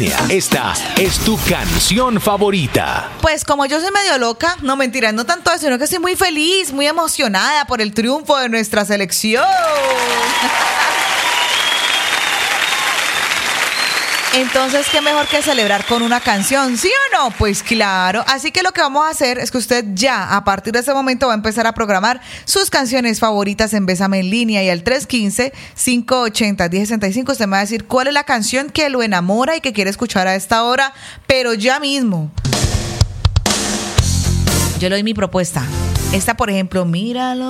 Esta es tu canción favorita. Pues como yo soy medio loca, no mentira, no tanto eso, sino que estoy muy feliz, muy emocionada por el triunfo de nuestra selección. Entonces, ¿qué mejor que celebrar con una canción? ¿Sí o no? Pues claro. Así que lo que vamos a hacer es que usted ya, a partir de ese momento, va a empezar a programar sus canciones favoritas en Bésame en Línea y al 315-580-1065. Usted me va a decir cuál es la canción que lo enamora y que quiere escuchar a esta hora, pero ya mismo. Yo le doy mi propuesta. Esta, por ejemplo, míralo.